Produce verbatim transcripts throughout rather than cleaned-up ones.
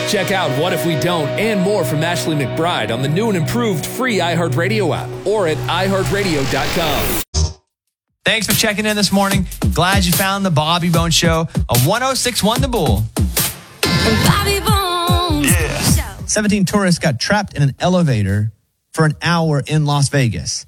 Check out What If We Don't and more from Ashley McBride on the new and improved free iHeartRadio app or at i heart radio dot com. Thanks for checking in this morning. Glad you found the Bobby Bones Show on one oh six point one The Bull. Bobby Bones. Yeah. seventeen tourists got trapped in an elevator for an hour in Las Vegas.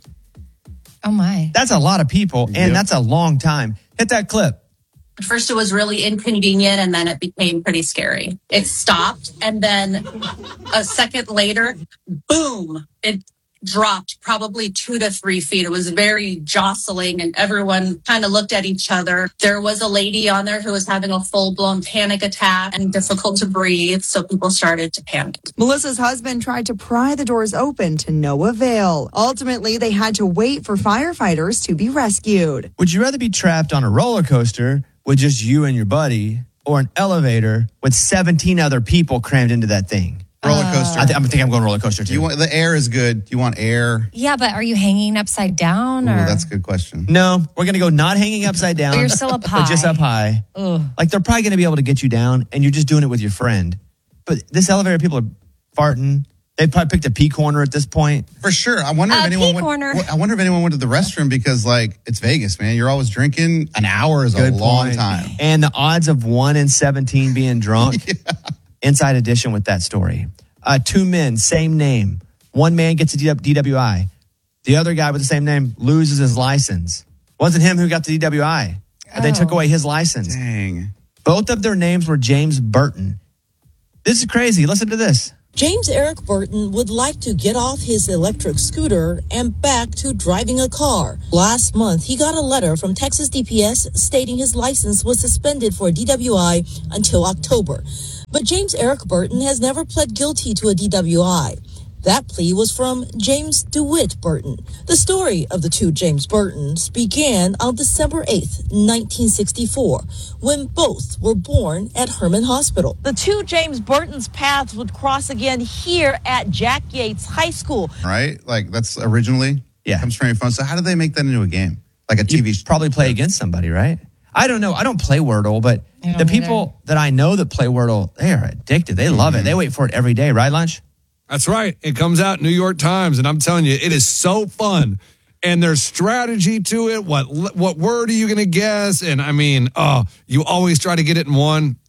Oh, my. That's a lot of people, and yep. that's a long time. Hit that clip. At first, it was really inconvenient, and then it became pretty scary. It stopped, and then a second later, boom, it dropped probably two to three feet. It was very jostling, and everyone kind of looked at each other. There was a lady on there who was having a full-blown panic attack and difficult to breathe, so people started to panic. Melissa's husband tried to pry the doors open to no avail. Ultimately, they had to wait for firefighters to be rescued. Would you rather be trapped on a roller coaster with just you and your buddy, or an elevator with seventeen other people crammed into that thing? Roller coaster. Uh, I, th- I think I'm going roller coaster too. You want, the air is good. Do you want air? Yeah, but are you hanging upside down? Ooh, or that's a good question. No, we're going to go not hanging upside down. But you're still up high. But just up high. Ugh. Like they're probably going to be able to get you down and you're just doing it with your friend. But this elevator, people are farting. They probably picked a pee corner at this point. For sure. I wonder Uh, if anyone pee went, corner. I wonder if anyone went to the restroom because like it's Vegas, man. You're always drinking. An hour is Good a long point. time. And the odds of one in seventeen being drunk. yeah. Inside edition with that story. Uh, two men, same name. One man gets a D W I. The other guy with the same name loses his license. Wasn't him who got the D W I. Oh. They took away his license. Dang. Both of their names were James Burton. This is crazy. Listen to this. James Eric Burton would like to get off his electric scooter and back to driving a car. Last month, he got a letter from Texas D P S stating his license was suspended for a D W I until October. But James Eric Burton has never pled guilty to a D W I. That plea was from James DeWitt Burton. The story of the two James Burtons began on December eighth, nineteen sixty-four, when both were born at Herman Hospital. The two James Burtons' paths would cross again here at Jack Yates High School. Right? Like that's originally yeah. comes from your phone. So how did they make that into a game? Like a T V you show? Probably play against somebody, right? I don't know. I don't play Wordle, but the people either. that I know that play Wordle, they are addicted. They love mm-hmm. it. They wait for it every day, right, Lunch? That's right. It comes out New York Times, and I'm telling you, it is so fun. And there's strategy to it. What what word are you going to guess? And I mean, oh, you always try to get it in one.